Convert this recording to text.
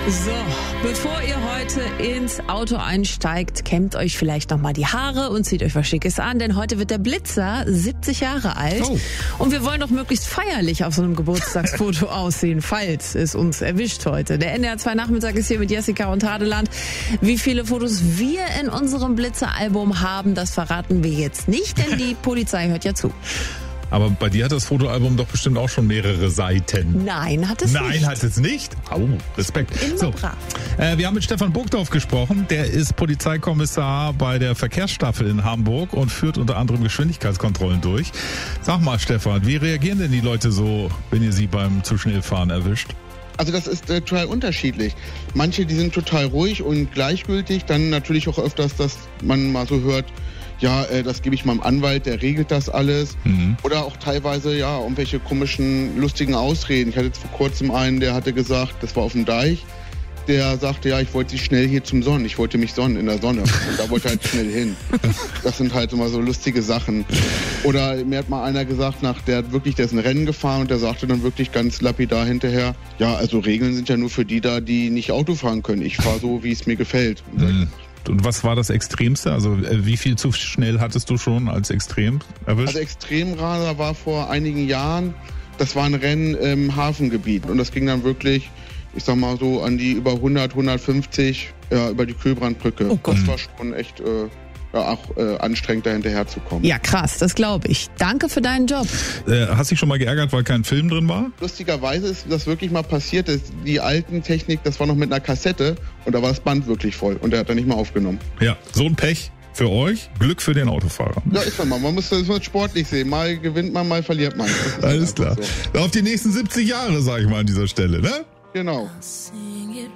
So, bevor ihr heute ins Auto einsteigt, kämmt euch vielleicht nochmal die Haare und zieht euch was Schickes an, denn heute wird der Blitzer 70 Jahre alt. Oh. Und wir wollen doch möglichst feierlich auf so einem Geburtstagsfoto aussehen, falls es uns erwischt heute. Der NDR 2 Nachmittag ist hier mit Jessica und Tadeland. Wie viele Fotos wir in unserem Blitzer-Album haben, das verraten wir jetzt nicht, denn die Polizei hört ja zu. Aber bei dir hat das Fotoalbum doch bestimmt auch schon mehrere Seiten. Nein, hat es nicht. Nein, hat es nicht? Au, Respekt. Immer brav. Wir haben mit Stefan Burgdorf gesprochen. Der ist Polizeikommissar bei der Verkehrsstaffel in Hamburg und führt unter anderem Geschwindigkeitskontrollen durch. Sag mal, Stefan, wie reagieren denn die Leute so, wenn ihr sie beim zu schnell fahren erwischt? Also das ist total unterschiedlich. Manche, die sind total ruhig und gleichgültig. Dann natürlich auch öfters, dass man mal so hört, ja, das gebe ich meinem Anwalt, der regelt das alles. Oder auch teilweise, ja, irgendwelche komischen, lustigen Ausreden. Ich hatte jetzt vor kurzem einen, der hatte gesagt, das war auf dem Deich, der sagte, ja, ich wollte sich schnell hier zum Sonnen. Ich wollte mich sonnen in der Sonne. Und da wollte er halt schnell hin. Das sind halt immer so lustige Sachen. Oder mir hat mal einer gesagt, der ist ein Rennen gefahren und der sagte dann wirklich ganz lapidar hinterher, ja, also Regeln sind ja nur für die da, die nicht Auto fahren können. Ich fahre so, wie es mir gefällt. Und was war das Extremste? Also wie viel zu schnell hattest du schon als extrem erwischt? Also Extremradler war vor einigen Jahren, das war ein Rennen im Hafengebiet. Und das ging dann wirklich, ich sag mal so, an die über 100, 150, ja, über die Kühlbrandbrücke. Oh Gott. Das war schon echt anstrengend, da hinterher zu kommen. Ja, krass, das glaube ich. Danke für deinen Job. Hast dich schon mal geärgert, weil kein Film drin war? Lustigerweise ist das wirklich mal passiert. Die alten Technik, das war noch mit einer Kassette und da war das Band wirklich voll und der hat dann nicht mehr aufgenommen. Ja, so ein Pech für euch, Glück für den Autofahrer. Ja, ist man. Man muss das sportlich sehen. Mal gewinnt man, mal verliert man. Alles klar. So. Auf die nächsten 70 Jahre, sage ich mal an dieser Stelle, ne? Genau. Sing it